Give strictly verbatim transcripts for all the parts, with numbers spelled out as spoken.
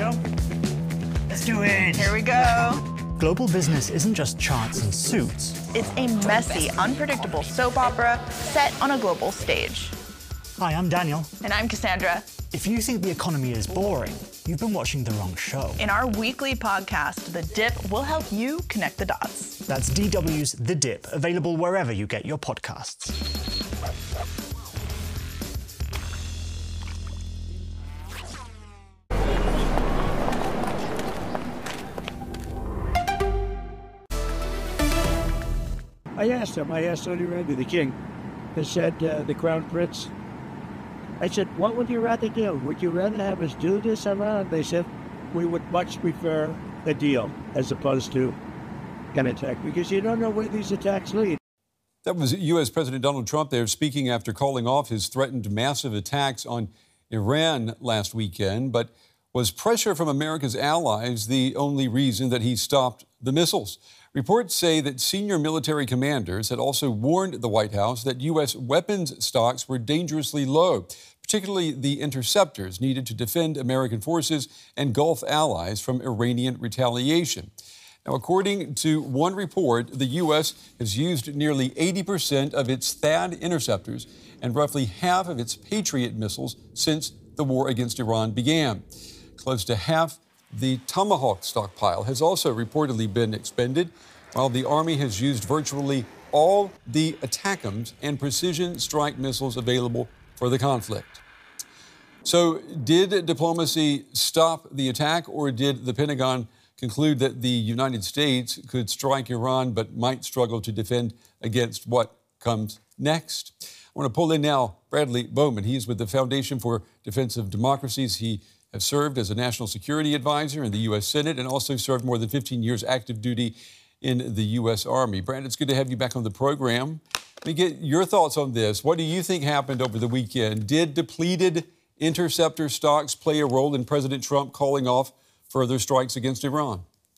go? Let's do it. Here we go. Global business isn't just charts and suits. It's a messy, unpredictable soap opera set on a global stage. Hi, I'm Daniel. And I'm Cassandra. If you think the economy is boring, you've been watching the wrong show. In our weekly podcast, The Dip, we'll help you connect the dots. That's D W's The Dip, available wherever you get your podcasts. I asked him, I asked Saudi Arabia, the king, I said, uh, the crown prince, I said, what would you rather do? Would you rather have us do this or not? They said, we would much prefer a deal as opposed to an attack, because you don't know where these attacks lead. That was U S President Donald Trump there speaking after calling off his threatened massive attacks on Iran last weekend. But was pressure from America's allies the only reason that he stopped the missiles? Reports say that senior military commanders had also warned the White House that U S weapons stocks were dangerously low, particularly the interceptors needed to defend American forces and Gulf allies from Iranian retaliation. Now, according to one report, the U S has used nearly eighty percent of its THAAD interceptors and roughly half of its Patriot missiles since the war against Iran began. Close to half the Tomahawk stockpile has also reportedly been expended, while the Army has used virtually all the ATACMS and precision strike missiles available for the conflict. So, did diplomacy stop the attack, or did the Pentagon conclude that the United States could strike Iran but might struggle to defend against what comes next? I want to pull in now Bradley Bowman. He is with the Foundation for Defense of Democracies. He has served as a national security advisor in the U S Senate and also served more than fifteen years active duty in the U S Army. Brad, it's good to have you back on the program. Let me get your thoughts on this. What do you think happened over the weekend? Did depleted interceptor stocks play a role in President Trump calling off further strikes against Iran?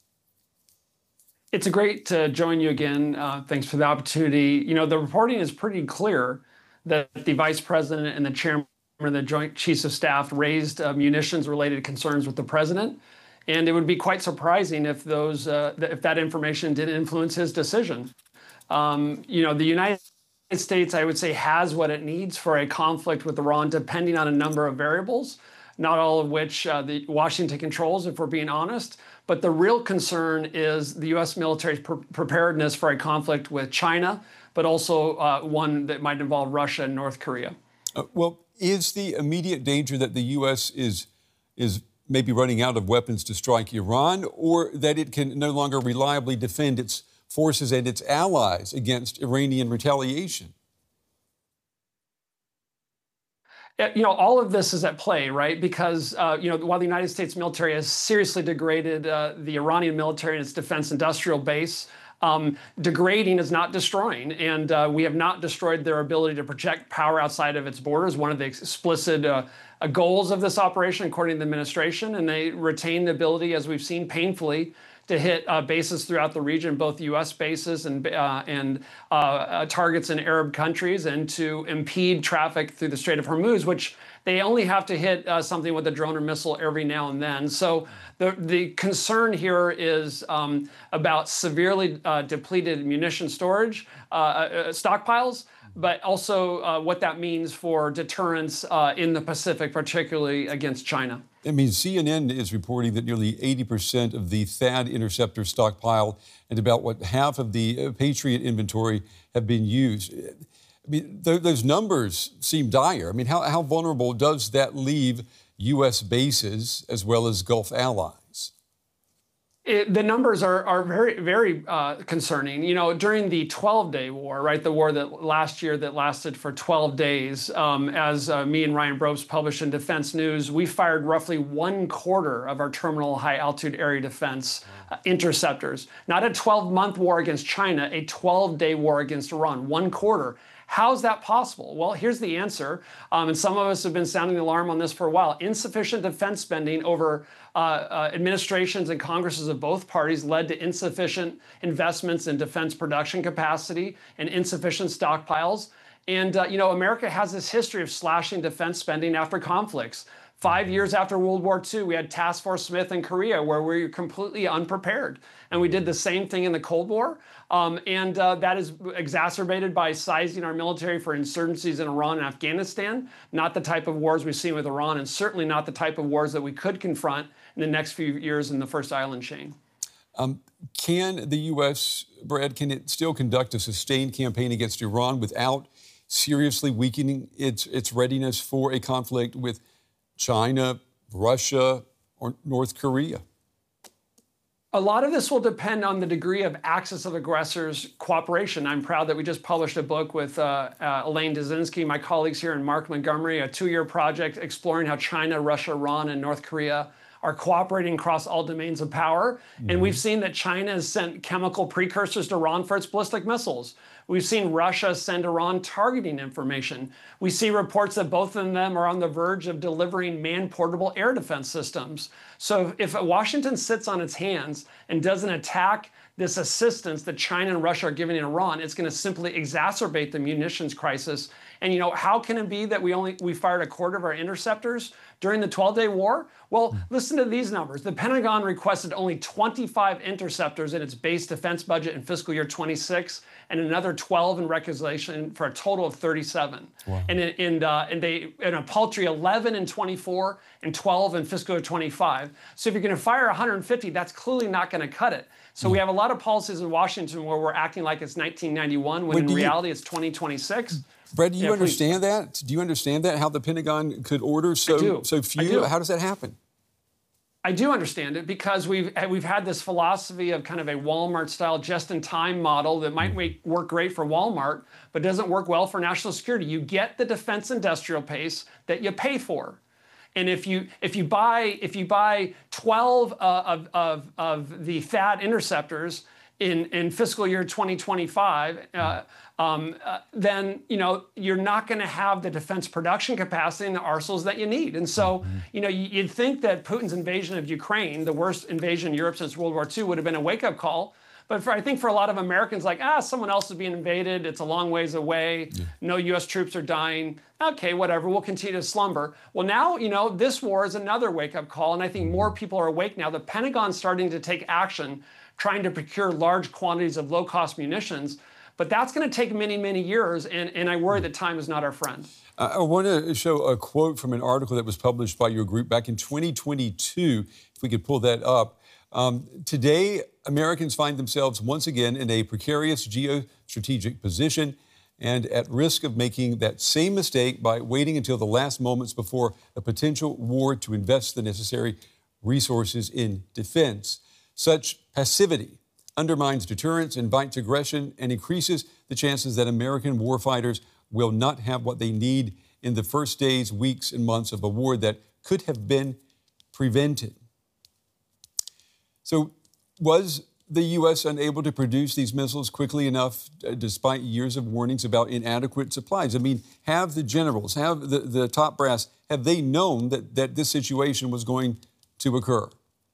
It's great to join you again. Uh, thanks for the opportunity. You know, the reporting is pretty clear that the vice president and the chairman of the Joint Chiefs of Staff raised uh, munitions-related concerns with the president, and it would be quite surprising if those uh, th- if that information did influence his decision. Um, you know, the United States, I would say, has what it needs for a conflict with Iran, depending on a number of variables, not all of which uh, the Washington controls, if we're being honest. But the real concern is the U S military's pre- preparedness for a conflict with China, but also uh, one that might involve Russia and North Korea. Uh, well, is the immediate danger that the U S is is maybe running out of weapons to strike Iran, or that it can no longer reliably defend its forces and its allies against Iranian retaliation? You know, all of this is at play, right? Because, uh, you know, while the United States military has seriously degraded uh, the Iranian military and its defense industrial base, um, degrading is not destroying. And uh, we have not destroyed their ability to project power outside of its borders, one of the explicit uh, uh, goals of this operation, according to the administration. And they retain the ability, as we've seen painfully, to hit uh, bases throughout the region, both U S bases and uh, and uh, uh, targets in Arab countries, and to impede traffic through the Strait of Hormuz, which they only have to hit uh, something with a drone or missile every now and then. So the the concern here is um, about severely uh, depleted munition storage uh, uh, stockpiles, but also uh, what that means for deterrence uh, in the Pacific, particularly against China. I mean, C N N is reporting that nearly eighty percent of the THAAD interceptor stockpile and about, what, half of the Patriot inventory have been used. I mean, th- those numbers seem dire. I mean, how, how vulnerable does that leave U S bases as well as Gulf allies? It, the numbers are, are very, very uh, concerning. You know, during the twelve-day war, right, the war that last year that lasted for twelve days, um, as uh, me and Ryan Brobst published in Defense News, we fired roughly one quarter of our terminal high-altitude area defense uh, interceptors. Not a twelve-month war against China, a twelve-day war against Iran, one quarter. How's that possible? Well, here's the answer. Um, and some of us have been sounding the alarm on this for a while. Insufficient defense spending over uh, uh, administrations and Congresses of both parties led to insufficient investments in defense production capacity and insufficient stockpiles. And, uh, you know, America has this history of slashing defense spending after conflicts. Five years after World War Two, we had Task Force Smith in Korea, where we were completely unprepared. And we did the same thing in the Cold War. Um, and uh, that is exacerbated by sizing our military for insurgencies in Iran and Afghanistan, not the type of wars we've seen with Iran, and certainly not the type of wars that we could confront in the next few years in the first island chain. Um, can the U S, Brad, can it still conduct a sustained campaign against Iran without seriously weakening its, its readiness for a conflict with China, Russia, or North Korea? A lot of this will depend on the degree of axis of aggressors' cooperation. I'm proud that we just published a book with uh, uh, Elaine Dzezinski, my colleagues here, and Mark Montgomery, a two-year project exploring how China, Russia, Iran, and North Korea are cooperating across all domains of power. Mm-hmm. And we've seen that China has sent chemical precursors to Iran for its ballistic missiles. We've seen Russia send Iran targeting information. We see reports that both of them are on the verge of delivering man-portable air defense systems. So if Washington sits on its hands and doesn't attack this assistance that China and Russia are giving Iran, it's going to simply exacerbate the munitions crisis. And, you know, how can it be that we only we fired a quarter of our interceptors during the twelve-day war? Well, listen to these numbers. The Pentagon requested only twenty-five interceptors in its base defense budget in fiscal year twenty-six, and another twelve in requisition for a total of thirty-seven. Wow. And and uh, and they and a paltry eleven in twenty-four and twelve in fiscal year twenty-five. So if you're going to fire one hundred fifty, that's clearly not going to cut it. So mm. we have a lot of policies in Washington where we're acting like it's nineteen ninety-one, when Wait, in reality you... it's twenty twenty-six. Brad, do you yeah, understand please. that? Do you understand that, how the Pentagon could order so so few? How does that happen? I do understand it because we've we've had this philosophy of kind of a Walmart-style just-in-time model that might make, work great for Walmart, but doesn't work well for national security. You get the defense industrial pace that you pay for. And if you if you buy if you buy twelve uh, of, of of the T H A A D interceptors in in fiscal year twenty twenty-five, uh, um, uh, then you know you're not going to have the defense production capacity and the arsenals that you need. And so you know you'd think that Putin's invasion of Ukraine, the worst invasion in Europe since World War Two, would have been a wake-up call. But for, I think for a lot of Americans, like, ah, someone else is being invaded. It's a long ways away. Yeah. No U S troops are dying. Okay, whatever. We'll continue to slumber. Well, now, you know, this war is another wake-up call, and I think more people are awake now. The Pentagon's starting to take action, trying to procure large quantities of low-cost munitions. But that's going to take many, many years, and, and I worry that time is not our friend. Uh, I want to show a quote from an article that was published by your group back in twenty twenty-two, if we could pull that up. Um, today, Americans find themselves once again in a precarious geostrategic position and at risk of making that same mistake by waiting until the last moments before a potential war to invest the necessary resources in defense. Such passivity undermines deterrence, invites aggression, and increases the chances that American warfighters will not have what they need in the first days, weeks, and months of a war that could have been prevented. So was the U S unable to produce these missiles quickly enough, uh, despite years of warnings about inadequate supplies? I mean, have the generals, have the, the top brass, have they known that, that this situation was going to occur?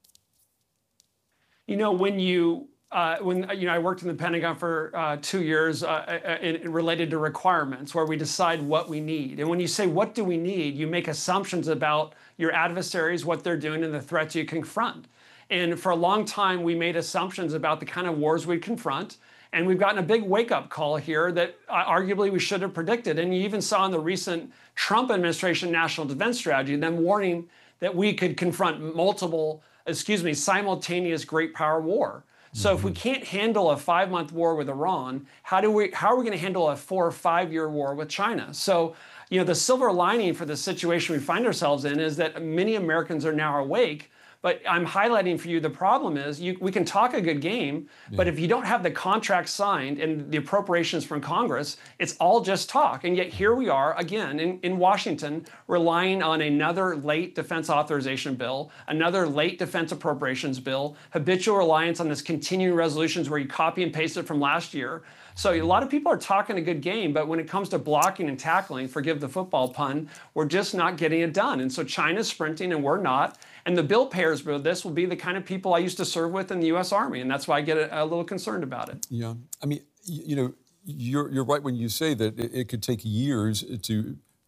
You know, when you, uh, when, you know, I worked in the Pentagon for uh, two years uh, in, in related to requirements, where we decide what we need. And when you say, what do we need, you make assumptions about your adversaries, what they're doing, and the threats you confront. And for a long time, we made assumptions about the kind of wars we'd confront. And we've gotten a big wake-up call here that uh, arguably we should have predicted. And you even saw in the recent Trump administration national defense strategy, them warning that we could confront multiple, excuse me, simultaneous great power war. So mm-hmm. if we can't handle a five-month war with Iran, how do we? How are we going to handle a four or five-year war with China? So, you know, the silver lining for the situation we find ourselves in is that many Americans are now awake. But I'm highlighting for you, the problem is you, we can talk a good game, yeah. but if you don't have the contract signed and the appropriations from Congress, it's all just talk. And yet here we are, again, in, in Washington, relying on another late defense authorization bill, another late defense appropriations bill, habitual reliance on this continuing resolutions where you copy and paste it from last year. So a lot of people are talking a good game, but when it comes to blocking and tackling, forgive the football pun, we're just not getting it done. And so China's sprinting and we're not. And the bill payers for this will be the kind of people I used to serve with in the U S Army, and that's why I get a, a little concerned about it. Yeah, I mean, you know, you're you're right when you say that it, it could take years to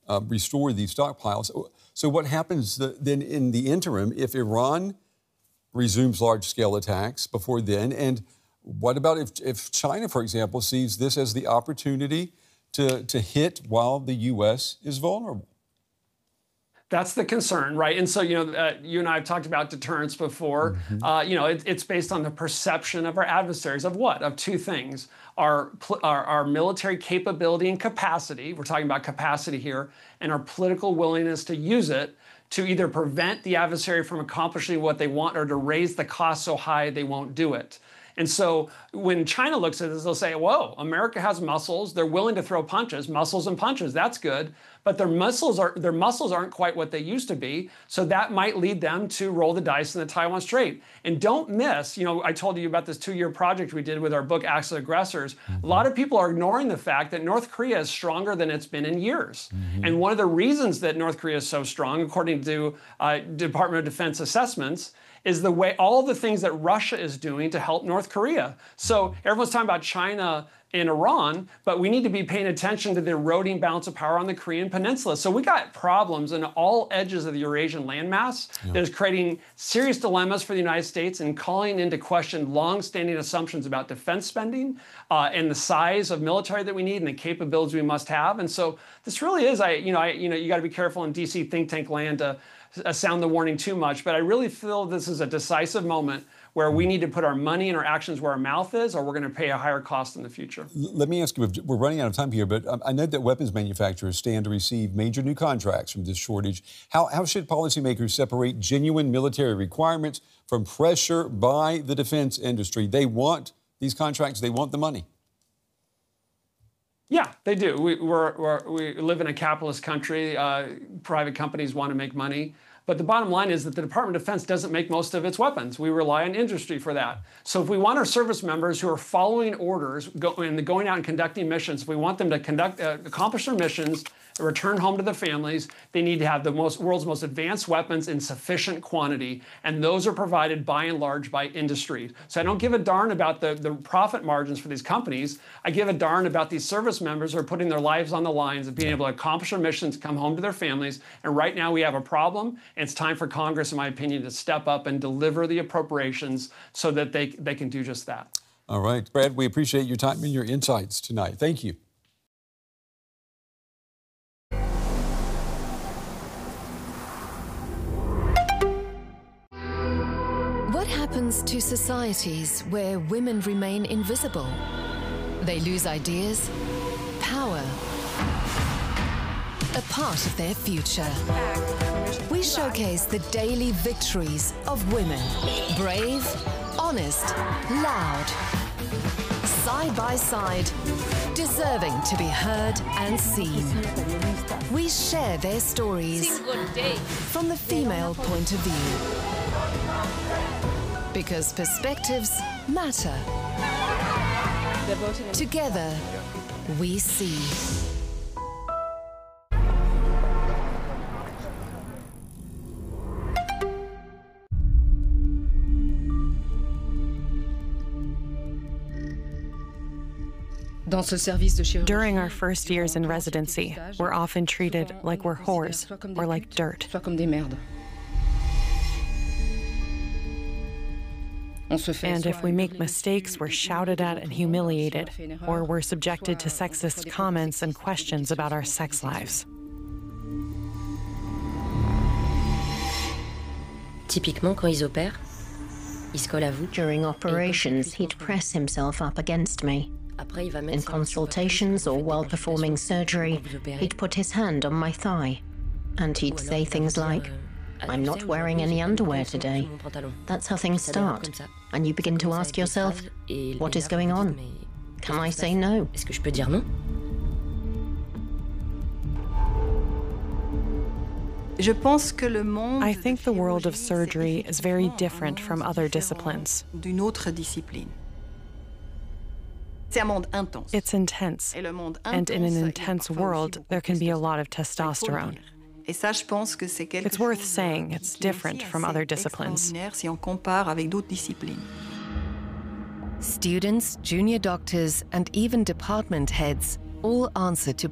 uh, restore these stockpiles. So what happens then in the interim if Iran resumes large-scale attacks before then? And what about if, if China, for example, sees this as the opportunity to, to hit while the U S is vulnerable? That's the concern, right? And so, you know, uh, you and I have talked about deterrence before. Mm-hmm. uh, you know, it, it's based on the perception of our adversaries of what? Of two things. Our, our, our military capability and capacity, we're talking about capacity here, and our political willingness to use it to either prevent the adversary from accomplishing what they want or to raise the cost so high they won't do it. And so when China looks at this, they'll say, whoa, America has muscles. They're willing to throw punches, muscles and punches. That's good. But their muscles, are, their muscles aren't quite what they used to be. So that might lead them to roll the dice in the Taiwan Strait. And don't miss, you know, I told you about this two-year project we did with our book, Acts of Aggressors. Mm-hmm. A lot of people are ignoring the fact that North Korea is stronger than it's been in years. Mm-hmm. And one of the reasons that North Korea is so strong, according to uh, Department of Defense assessments, is the way, all the things that Russia is doing to help North Korea. So everyone's talking about China and Iran, but we need to be paying attention to the eroding balance of power on the Korean Peninsula. So we got problems in all edges of the Eurasian landmass yeah. that is creating serious dilemmas for the United States and calling into question long-standing assumptions about defense spending uh, and the size of military that we need and the capabilities we must have. And so this really is, I, you know, I, you know, you got to be careful in D C think tank land to uh, sound the warning too much, but I really feel this is a decisive moment where we need to put our money and our actions where our mouth is, or we're going to pay a higher cost in the future. Let me ask you, we're running out of time here, but I know that weapons manufacturers stand to receive major new contracts from this shortage. How, how should policymakers separate genuine military requirements from pressure by the defense industry? They want these contracts, they want the money. Yeah, they do. We, we're, we're, we live in a capitalist country. Uh, private companies want to make money. But the bottom line is that the Department of Defense doesn't make most of its weapons. We rely on industry for that. So if we want our service members who are following orders go, and going out and conducting missions, if we want them to conduct, uh, accomplish their missions, return home to their families, they need to have the most, world's most advanced weapons in sufficient quantity. And those are provided by and large by industry. So I don't give a darn about the, the profit margins for these companies. I give a darn about these service members who are putting their lives on the lines of being able to accomplish their missions, come home to their families. And right now we have a problem. And it's time for Congress, in my opinion, to step up and deliver the appropriations so that they, they can do just that. All right. Brad, we appreciate your time and your insights tonight. Thank you. What happens to societies where women remain invisible? They lose ideas, power, a part of their future. We showcase the daily victories of women. Brave, honest, loud. Side by side, deserving to be heard and seen. We share their stories from the female point of view. Because perspectives matter. Together, we see. During our first years in residency, we're often treated like we're whores or like dirt. And if we make mistakes, we're shouted at and humiliated, or we're subjected to sexist comments and questions about our sex lives. During operations, he'd press himself up against me. In consultations or while performing surgery, he'd put his hand on my thigh. And he'd say things like, "I'm not wearing any underwear today." That's how things start. And you begin to ask yourself, what is going on? Can I say no? I think the world of surgery is very different from other disciplines. It's intense, and in an intense world, there can be a lot of testosterone. It's worth saying it's different from other disciplines. Students, junior doctors, and even department heads all answer to